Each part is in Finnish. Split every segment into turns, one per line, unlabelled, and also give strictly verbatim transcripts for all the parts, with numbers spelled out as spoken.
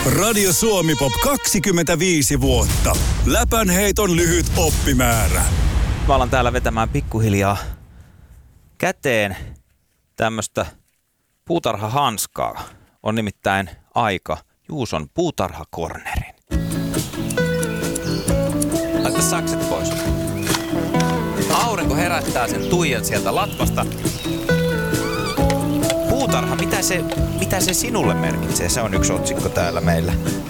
Radio Suomi Pop kaksikymmentäviisi vuotta. Läpänheiton lyhyt oppimäärä.
Mä alan täällä vetämään pikkuhiljaa käteen tämmöstä puutarhahanskaa. On nimittäin aika Juuson puutarhakornerin. Laita sakset pois. Aurinko herättää sen Tuijan sieltä latvasta. Puutarha, mitä se, mitä se sinulle merkitsee? Se on yksi otsikko täällä meillä.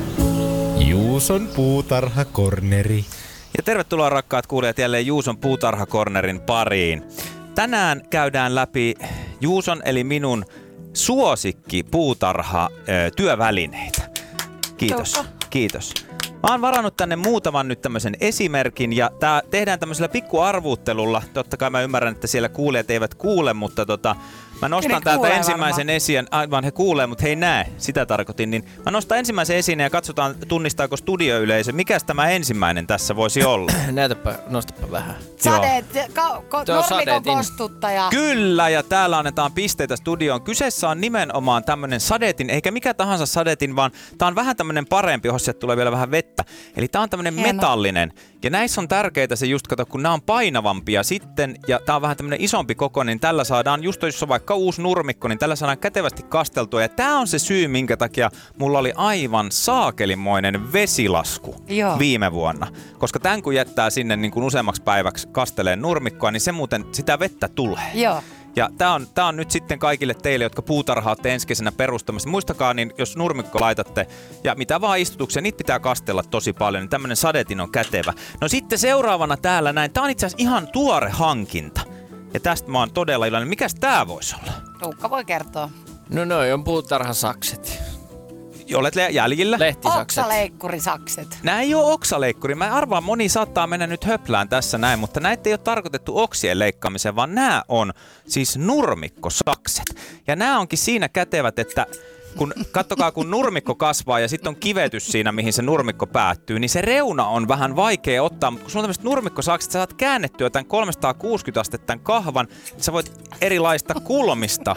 Juuson puutarhakorneri.
Ja tervetuloa rakkaat kuulijat jälleen Juuson puutarhakornerin pariin. Tänään käydään läpi Juuson eli minun suosikki puutarha ö, työvälineitä. Kiitos. Toukka. Kiitos. Mä oon varannut tänne muutaman nyt tämmöisen esimerkin ja tää tehdään tämmöisellä pikkuarvuuttelulla. Totta kai mä ymmärrän, että siellä kuulijat eivät kuule, mutta tota, mä nostan täältä ensimmäisen esien, aivan he kuulee, mutta he ei näe, sitä tarkoitin. Niin mä nostan ensimmäisen esiin ja katsotaan, tunnistaako studioyleisö. Mikäs tämä ensimmäinen tässä voisi olla?
Näytäpä, nostapa vähän.
Sadeet, ka- ko- normikon kostuttaja.
Kyllä, ja täällä annetaan pisteitä studioon. Kyseessä on nimenomaan tämmönen sadetin, eikä mikä tahansa sadetin, vaan tää on vähän tämmönen parempi, jos sieltä tulee vielä vähän vettä. Eli tää on tämmönen Hieno. metallinen. Ja näissä on tärkeää se just, kato, kun nämä on painavampia sitten, ja tää on vähän tämmönen isompi koko, niin tällä saadaan, just jos on vaikka uusi nurmikko, niin tällä saadaan kätevästi kasteltua. Ja tää on se syy, minkä takia mulla oli aivan saakelimoinen vesilasku Joo. viime vuonna. Koska tän kun jättää sinne niin kuin useammaksi päiväksi kasteleen nurmikkoa, niin se muuten sitä vettä tulee.
Joo.
Ja tää on, tää on nyt sitten kaikille teille, jotka puutarhaatte ensi kesänä perustamassa. Muistakaa, niin jos nurmikko laitatte ja mitä vaan istutuksia, niitä pitää kastella tosi paljon, niin tämmönen sadetin on kätevä. No sitten seuraavana täällä näin, tää on itse asiassa ihan tuore hankinta. Ja tästä mä oon todella iloinen. Mikäs tää voisi olla?
Tuukka voi kertoa.
No noi on puutarhasakset.
Olet le- jäljillä?
Lehtisakset.
Oksaleikkuri-sakset.
Nää ei oo oksaleikkuri. Mä arvaan, moni saattaa mennä nyt höplään tässä näin, mutta näitä ei ole tarkoitettu oksien leikkaamiseen, vaan nää on siis nurmikkosakset. Ja nää onkin siinä kätevät, että kun, kattokaa, kun nurmikko kasvaa ja sitten on kivetys siinä, mihin se nurmikko päättyy, niin se reuna on vähän vaikea ottaa, mutta kun sulla on tämmöiset nurmikkosakset, sä saat käännettyä tämän kolmesataakuusikymmentä astetta tämän kahvan, sä voit erilaista kulmista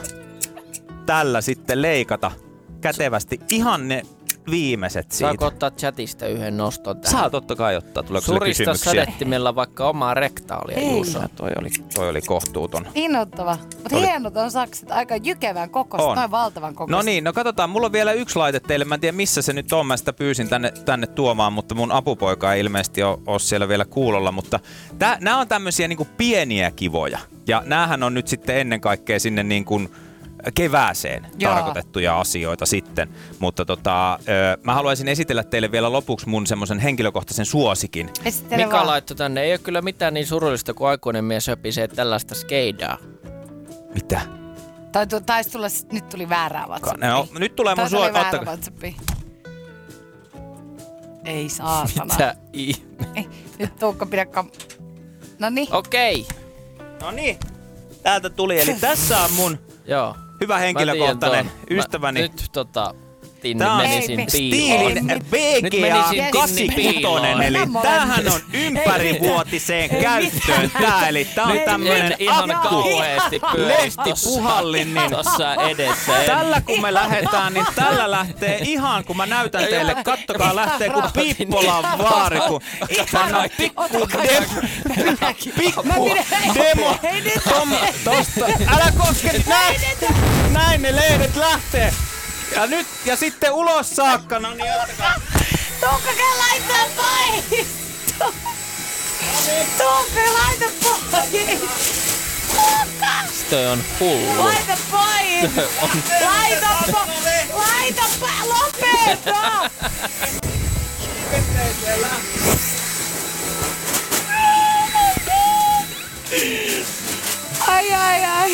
tällä sitten leikata kätevästi ihan ne viimeiset siitä.
Saako ottaa chatista yhden noston tähän?
Saa totta kai ottaa. Tuleeko sulle
Surista
kysymyksiä?
sadettimella vaikka omaa rektaalia, Juuso.
Toi oli, toi oli kohtuuton.
Innoittava. Mutta
Oli.
hienot on sakset. Aika jykevän kokoista, noin valtavan kokoista.
No niin, no katsotaan. Mulla on vielä yksi laite teille. Mä en tiedä missä se nyt on. Mä sitä pyysin tänne, tänne tuomaan, mutta mun apupoika ei ilmeisesti ole, ole siellä vielä kuulolla. Mutta tää, nää on tämmösiä niinku pieniä kivoja. Ja näähän on nyt sitten ennen kaikkea sinne niin kuin kevääseen
Joo.
tarkoitettuja asioita sitten. Mutta tota, ö, mä haluaisin esitellä teille vielä lopuksi mun semmoisen henkilökohtaisen suosikin.
Esittele
Mika
vaan.
laittoi tänne, ei ole kyllä mitään niin surullista kuin aikuinen mies höpisee tällaista skeidaa.
Mitä?
Tai tu- taisi tulla, nyt tuli väärää WhatsAppia.
No, nyt tulee mun
Taisi tuli
suosikin.
väärää WhatsAppia. Ei saatana.
Mitä ihme?
Ei, nyt Tuukka pidä kam... Noniin.
Okei.
No niin, täältä tuli. Eli tässä on mun
Joo.
hyvä henkilökohtainen ystäväni.
Mä, nyt tota... Tinni
Tää on
menisin
Ei,
piiloon.
Stiilin
Nyt
V G A
menisin Tinni
kahdeksankymmentäkuusi,
piiloon.
eli
Mä
tämähän on ympärivuotiseen käyttöön tää, eli tää on
Nyt
tämmönen
ihan
akku,
kauheesti pyörisi
lehtipuhallin, niin
tossa edessä.
tällä kun me lähdetään, niin tällä lähtee ihan, kun mä näytän teille, kattokaa lähtee kuin Pippolan vaari, kun pannaan pikku demo, pikku demo, tom, tosta, älä koske, näin, näin ne lehdet lähtee. Ja nyt, ja sitten ulos saakka, no niin, ottakaa.
Tuukka, laita pois! Tuukka, laita pois! Tuukka!
Toi on hullu.
Laita pois! Laita pois! Laita pois! Lopeta! Ai, ai, ai.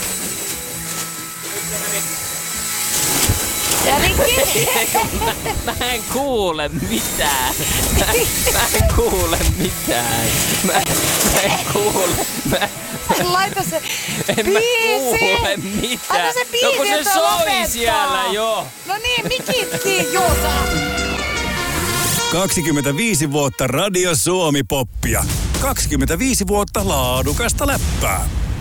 Ja rikki!
Mä en kuule mitään. Mä, mä en kuule mitään. Mä, mä en kuule. Mä,
Laita se
en mä
biisi!
kuule mitään.
Laita se biisi,
no kun se
että
soi
lopettaa.
siellä jo.
No niin, mikitti, Juuso!
kaksikymmentäviisi vuotta Radio Suomi Poppia. kaksikymmentäviisi vuotta laadukasta läppää.